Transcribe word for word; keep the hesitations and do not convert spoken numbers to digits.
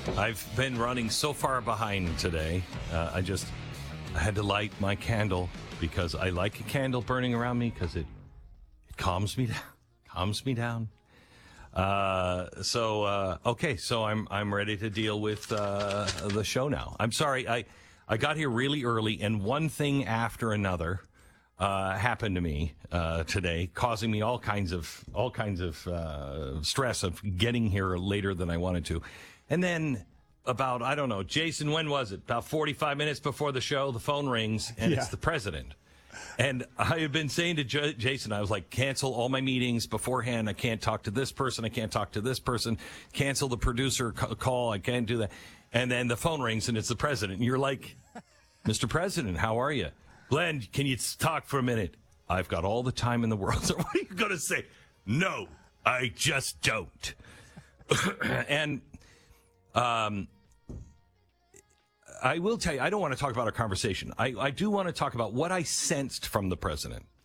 I've been running so far behind today. Uh, I just I had to light my candle because I like a candle burning around me because it, it calms me down. Calms me down. Uh, so uh, okay, so I'm I'm ready to deal with uh, the show now. I'm sorry, I I got here really early, and one thing after another uh, happened to me uh, today, causing me all kinds of all kinds of uh, stress of getting here later than I wanted to. And then about I don't know, Jason, when was it? About forty-five minutes before the show, the phone rings, and Yeah. it's the president. And I had been saying to J- Jason, I was like, cancel all my meetings beforehand. I can't talk to this person. I can't talk to this person. Cancel the producer c- call. I can't do that. And then the phone rings, and it's the president. And you're like, Mister President, how are you? Glenn, can you talk for a minute? I've got all the time in the world. So what are you going to say? No, I just don't. and um. I will tell you, I don't want to talk about our conversation. I, I do want to talk about what I sensed from the president.